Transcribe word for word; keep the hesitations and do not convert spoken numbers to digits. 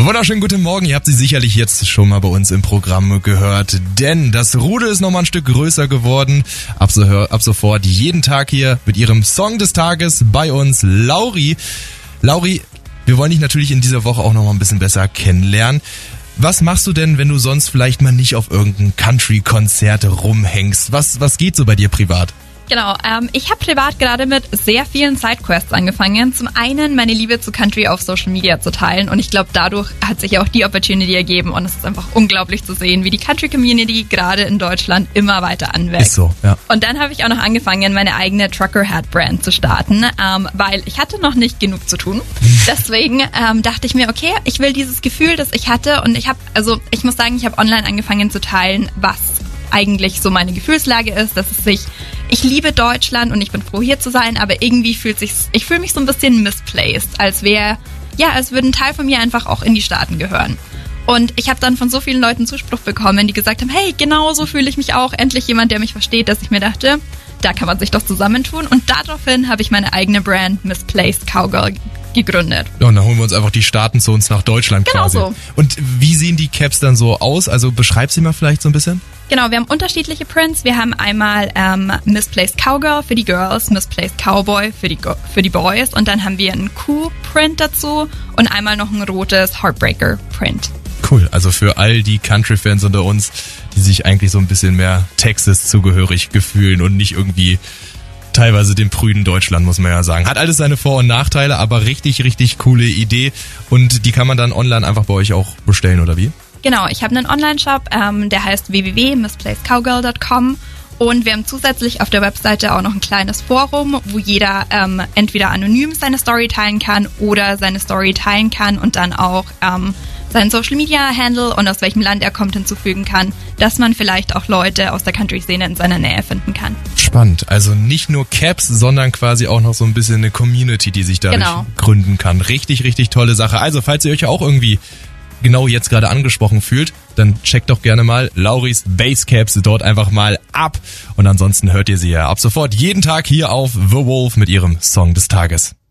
Wunderschönen guten Morgen, ihr habt sie sicherlich jetzt schon mal bei uns im Programm gehört, denn das Rudel ist nochmal ein Stück größer geworden. Ab, so, ab sofort jeden Tag hier mit ihrem Song des Tages bei uns, Lauri. Lauri, wir wollen dich natürlich in dieser Woche auch nochmal ein bisschen besser kennenlernen. Was machst du denn, wenn du sonst vielleicht mal nicht auf irgendein Country-Konzert rumhängst? Was, was geht so bei dir privat? Genau, ähm, ich habe privat gerade mit sehr vielen Sidequests angefangen. Zum einen meine Liebe zu Country auf Social Media zu teilen und ich glaube, dadurch hat sich auch die Opportunity ergeben und es ist einfach unglaublich zu sehen, wie die Country-Community gerade in Deutschland immer weiter anwächst. Ist so, ja. Und dann habe ich auch noch angefangen, meine eigene Trucker Hat Brand zu starten, ähm, weil ich hatte noch nicht genug zu tun. Deswegen ähm, dachte ich mir, okay, ich will dieses Gefühl, das ich hatte und ich habe, also ich muss sagen, ich habe online angefangen zu teilen, was eigentlich so meine Gefühlslage ist, dass es sich, ich liebe Deutschland und ich bin froh hier zu sein, aber irgendwie fühlt sich, ich fühle mich so ein bisschen misplaced, als wäre, ja, als würde ein Teil von mir einfach auch in die Staaten gehören. Und ich habe dann von so vielen Leuten Zuspruch bekommen, die gesagt haben, hey, genau so fühle ich mich auch, endlich jemand, der mich versteht, dass ich mir dachte, da kann man sich doch zusammentun und daraufhin habe ich meine eigene Brand Misplaced Cowgirl gegründet. Ja, und dann holen wir uns einfach die Staaten zu uns nach Deutschland genau quasi. So. Und wie sehen die Caps dann so aus? Also beschreib sie mal vielleicht so ein bisschen. Genau, wir haben unterschiedliche Prints. Wir haben einmal ähm, Misplaced Cowgirl für die Girls, Misplaced Cowboy für die, für die Boys und dann haben wir einen Q-Print dazu und einmal noch ein rotes Heartbreaker-Print. Cool, also für all die Country-Fans unter uns, die sich eigentlich so ein bisschen mehr Texas zugehörig gefühlen und nicht irgendwie teilweise dem prüden Deutschland, muss man ja sagen. Hat alles seine Vor- und Nachteile, aber richtig, richtig coole Idee und die kann man dann online einfach bei euch auch bestellen, oder wie? Genau, ich habe einen Online-Shop, ähm, der heißt w w w punkt misplaced cowgirl punkt com und wir haben zusätzlich auf der Webseite auch noch ein kleines Forum, wo jeder ähm, entweder anonym seine Story teilen kann oder seine Story teilen kann und dann auch ähm, seinen Social-Media-Handle und aus welchem Land er kommt hinzufügen kann, dass man vielleicht auch Leute aus der Country-Szene in seiner Nähe finden kann. Spannend, also nicht nur Caps, sondern quasi auch noch so ein bisschen eine Community, die sich dadurch genau. gründen kann. Richtig, richtig tolle Sache. Also falls ihr euch auch irgendwie genau jetzt gerade angesprochen fühlt, dann checkt doch gerne mal Lauris Basecaps dort einfach mal ab. Und ansonsten hört ihr sie ja ab sofort jeden Tag hier auf The Wolf mit ihrem Song des Tages.